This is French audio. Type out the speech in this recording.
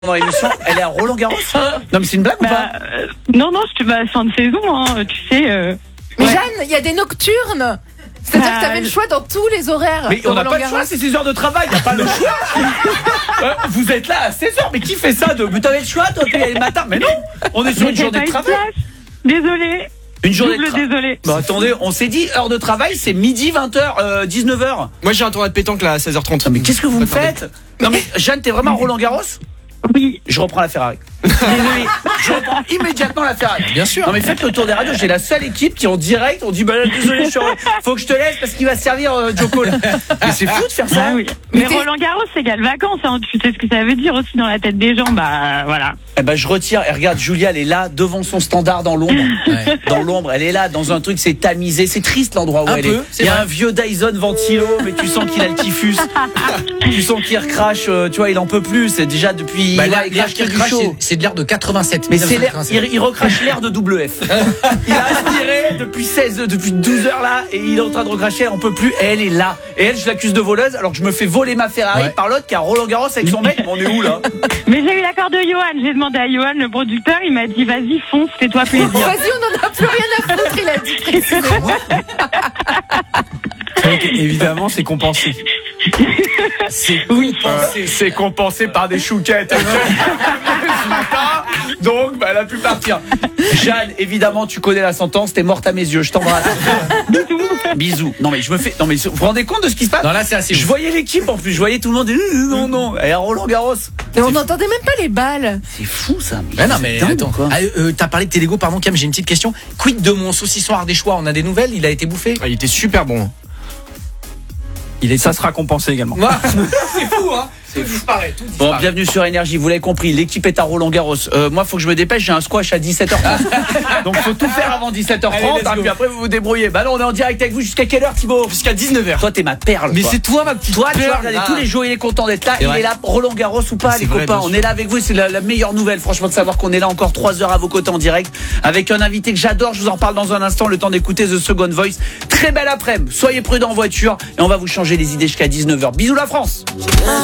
Dans l'émission, elle est à Roland-Garros. Non mais c'est une blague ou pas? Non, c'est fin de saison, hein, tu sais. Mais Jeanne, il y a des nocturnes. C'est-à-dire que tu avais le choix dans tous les horaires. Mais on n'a pas le choix, c'est 6 heures de travail, il n'y a pas le choix. Vous êtes là à 16 heures, mais qui fait ça de... Mais t'avais le choix, toi, le matin. Mais non, on est sur une journée de travail. Désolé. Une journée de travail. Désolé. Bah attendez, on s'est dit heure de travail, c'est midi, 20h, 19h. Moi j'ai un tournoi de pétanque là à 16h30. Mais qu'est-ce que vous me faites? Non mais Jeanne, t'es vraiment à Roland-Garros? Oui. Je reprends la Ferrari. Désolé, je reprends immédiatement la Ferrari. Bien sûr. Non mais faites le tour des radios, j'ai la seule équipe qui en direct, on dit bah là, désolé, faut que je te laisse parce qu'il va servir Joko là. Mais c'est fou de faire ça. Ah, oui. Mais Roland Garros c'est égale vacances, hein. Tu sais ce que ça veut dire aussi dans la tête des gens, bah voilà. Eh ben je retire, et regarde, Julia elle est là devant son standard dans l'ombre. Ouais. Dans l'ombre, elle est là dans un truc, c'est tamisé, c'est triste l'endroit où elle est. Il y a un vieux Dyson ventilo, mais tu sens qu'il a le typhus. Tu sens qu'il recrache, tu vois, il en peut plus, c'est déjà depuis l'air qu'il recrache, c'est de l'air de 87. Mais c'est l'air, il recrache l'air de WF. Il a aspiré depuis 12 heures là, et il est en train de recracher, on peut plus, et elle est là. Et elle, je l'accuse de voleuse, alors que je me fais voler ma Ferrari par l'autre qui a Roland-Garros avec son mec, mais on est où là? Mais j'ai eu l'accord de Johan, j'ai demandé à Johan, le producteur, il m'a dit vas-y fonce, fais-toi plaisir. Vas-y, on en a plus rien à foutre, il a dit précisément. Évidemment, c'est compensé. C'est compensé par des chouquettes. Donc, elle a pu partir. Jeanne, évidemment, tu connais la sentence, t'es morte à mes yeux, je t'embrasse. Bisous. Non, mais vous vous rendez compte de ce qui se passe? Non, là, c'est assez. Je voyais l'équipe en plus, je voyais tout le monde dire non. Et à Roland-Garros. Et on n'entendait même pas les balles. C'est fou ça. Mais attends, quoi. T'as parlé de Télégo, pardon, Cam, j'ai une petite question. Quid de mon saucisson ardéchois? On a des nouvelles? Il a été bouffé? Il était super bon. Ça sera compensé également. C'est fou, hein. Tout disparaît. Bon, bienvenue sur Énergie, vous l'avez compris, l'équipe est à Roland-Garros. Moi, faut que je me dépêche, j'ai un squash à 17h30. Donc, faut tout faire avant 17h30, puis après, vous vous débrouillez. Bah non, on est en direct avec vous jusqu'à quelle heure, Thibaut? Jusqu'à 19h. Toi, t'es ma perle. Mais c'est toi, ma petite Toi, tu perle. vois, regardez, tous les jours, il est content d'être là. Il est là, Roland-Garros ou pas, les copains. On est là avec vous, c'est la meilleure nouvelle, franchement, de savoir qu'on est là encore 3 heures à vos côtés en direct. Avec un invité que j'adore, je vous en parle dans un instant, le temps d'écouter The Second Voice. Très belle après-midi. Soyez prudents en voiture et on va vous changer les idées jusqu'à 19h. Bisous la France.